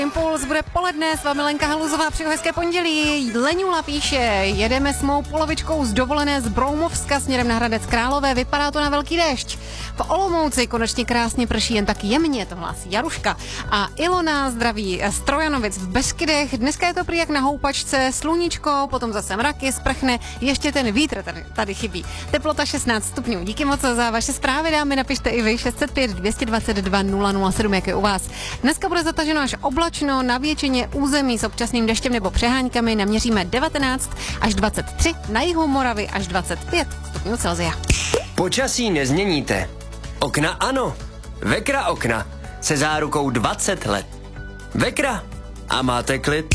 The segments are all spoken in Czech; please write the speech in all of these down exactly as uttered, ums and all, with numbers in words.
Impuls bude poledne, s vámi Lenka Haluzová, přeju hezké pondělí. Leňula píše, jedeme s mou polovičkou z dovolené z Broumovska směrem na Hradec Králové, vypadá to na velký déšť. V Olomouci konečně krásně prší, jen tak jemně, to hlásí Jaruška. A Ilona zdraví z Trojanovic v Beskydech, dneska je to prý jak na houpačce, sluníčko, potom zase mraky, sprchne, ještě ten vítr tady, tady chybí. Teplota šestnáct stupňů, díky moc za vaše zprávy, dámy, napište i vy šest set pět dvě dva dva nula nula sedm, jak je u vás. Dneska bude zataženo až oblačno, na většině území s občasným deštěm nebo přeháňkami naměříme devatenáct až dvacet tři, na jihu Moravy až dvacet pět stupňů Celsia. Počasí nezměníte. Okna ano. Vekra okna se zárukou dvacet let. Vekra a máte klid.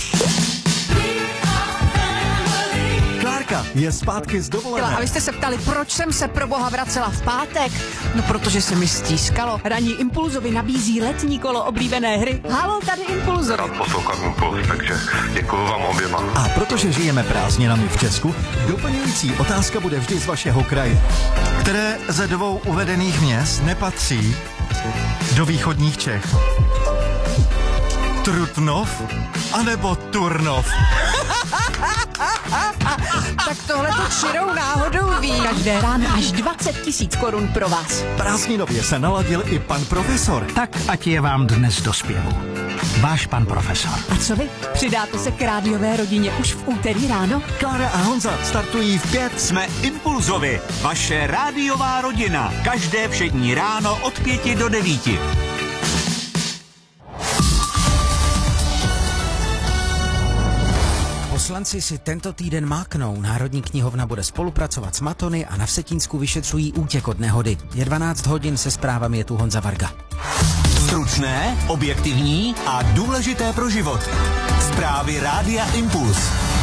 Klárka je zpátky z dovolené. A vy jste se ptali, proč jsem se pro boha vracela v pátek? No protože se mi stískalo. Ranní Impulzovi nabízí letní kolo oblíbené hry. Halo, tady Impulzovi. Rád poslouchám Impuls, takže děkuju vám oběma. A protože žijeme prázdninami v Česku, doplňující otázka bude vždy z vašeho kraje. Které ze dvou uvedených měst nepatří do východních Čech? Trutnov anebo Turnov? Tak tohle to čirou náhodou ví. Každé ráno až dvacet tisíc korun pro vás. Prázdninově se naladil i pan profesor. Tak ať je vám dnes do zpěvu. Váš pan profesor. A co vy? Přidáte se k rádiové rodině už v úterý ráno? Klára a Honza startují v pět. Jsme Impulzovi, vaše rádiová rodina. Každé všední ráno od pěti do devíti. Poslanci si tento týden máknou. Národní knihovna bude spolupracovat s Matony a na Vsetínsku vyšetřují útěk od nehody. Je dvanáct hodin, se zprávami je tu Honza Varga. Stručné, objektivní a důležité pro život. Zprávy Rádia Impuls.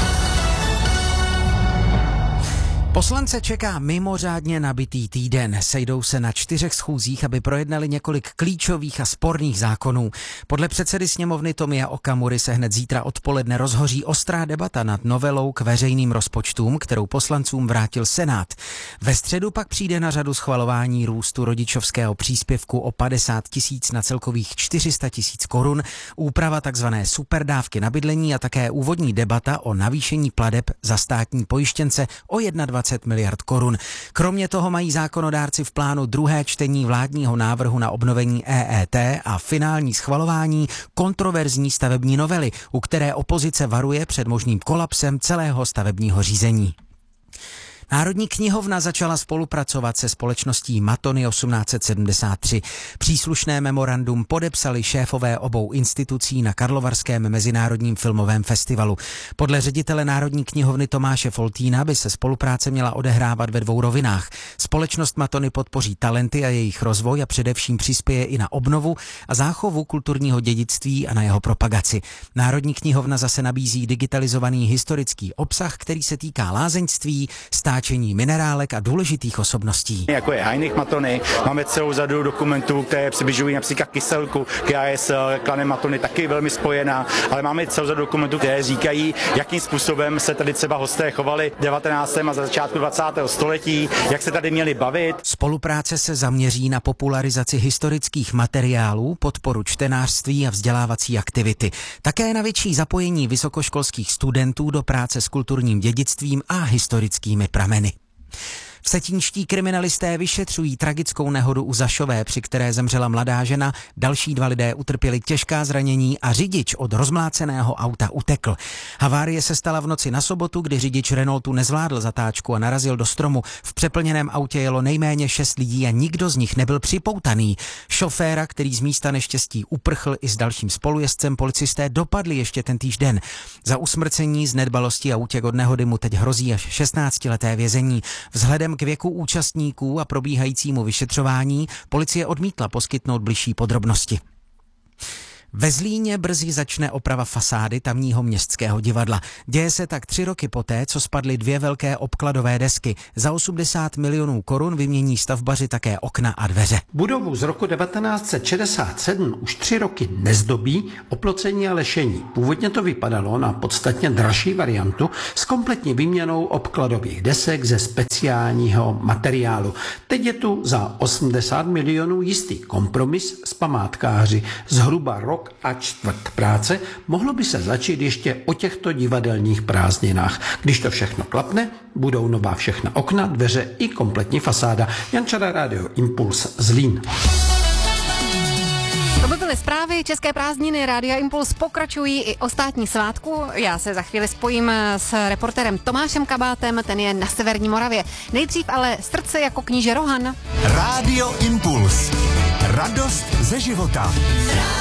Poslance čeká mimořádně nabitý týden. Sejdou se na čtyřech schůzích, aby projednali několik klíčových a sporných zákonů. Podle předsedy sněmovny Tomia Okamury se hned zítra odpoledne rozhoří ostrá debata nad novelou k veřejným rozpočtům, kterou poslancům vrátil Senát. Ve středu pak přijde na řadu schvalování růstu rodičovského příspěvku o padesát tisíc na celkových čtyři sta tisíc korun, úprava takzvané superdávky na bydlení a také úvodní debata o navýšení plateb za státní pojištěnce o dvacet jedna miliard korun. Kromě toho mají zákonodárci v plánu druhé čtení vládního návrhu na obnovení E E T a finální schvalování kontroverzní stavební novely, u které opozice varuje před možným kolapsem celého stavebního řízení. Národní knihovna začala spolupracovat se společností Matony osmnáct set sedmdesát tři. Příslušné memorandum podepsali šéfové obou institucí na Karlovarském mezinárodním filmovém festivalu. Podle ředitele Národní knihovny Tomáše Foltýna by se spolupráce měla odehrávat ve dvou rovinách. Společnost Matony podpoří talenty a jejich rozvoj a především přispěje i na obnovu a záchovu kulturního dědictví a na jeho propagaci. Národní knihovna zase nabízí digitalizovaný historický obsah, který se týká lázeňství, stáčení minerálek a důležitých osobností. Jako je Heinrich Matony, máme celou řadu dokumentů, které přibližují například kyselku, která je s klanem Matony taky velmi spojená, ale máme celou řadu dokumentů, které říkají, jakým způsobem se tady třeba hosté chovali v devatenáctém a za začátku dvacátého století, jak se tady měli bavit. Spolupráce se zaměří na popularizaci historických materiálů, podporu čtenářství a vzdělávací aktivity. Také na větší zapojení vysokoškolských studentů do práce s kulturním dědictvím a historickými prameny. Vsetínští kriminalisté vyšetřují tragickou nehodu u Zašové, při které zemřela mladá žena, další dva lidé utrpěli těžká zranění a řidič od rozmláceného auta utekl. Havárie se stala v noci na sobotu, kdy řidič Renaultu nezvládl zatáčku a narazil do stromu. V přeplněném autě jelo nejméně šest lidí a nikdo z nich nebyl připoutaný. Šoféra, který z místa neštěstí uprchl, i s dalším spolujezdcem policisté dopadli ještě tentýž den. Za usmrcení z nedbalosti a útěk od nehody mu teď hrozí až šestnáctileté vězení. Vzhledem k věku účastníků a probíhajícímu vyšetřování policie odmítla poskytnout bližší podrobnosti. Ve Zlíně brzy začne oprava fasády tamního městského divadla. Děje se tak tři roky poté, co spadly dvě velké obkladové desky. Za osmdesát milionů korun vymění stavbaři také okna a dveře. Budovu z roku devatenáct set šedesát sedm už tři roky nezdobí oplocení a lešení. Původně to vypadalo na podstatně dražší variantu s kompletní výměnou obkladových desek ze speciálního materiálu. Teď je tu za osmdesát milionů jistý kompromis s památkáři. Zhruba rok rok a čtvrt práce, mohlo by se začít ještě o těchto divadelních prázdninách. Když to všechno klapne, budou nová všechna okna, dveře i kompletní fasáda. Jan Čara, Radio Impuls, Zlín. To by byly zprávy. České prázdniny Rádia Impuls pokračují i o státní svátku. Já se za chvíli spojím s reportérem Tomášem Kabátem, ten je na Severní Moravě. Nejdřív ale srdce jako kníže Rohan. Rádio Impuls. Radost ze života.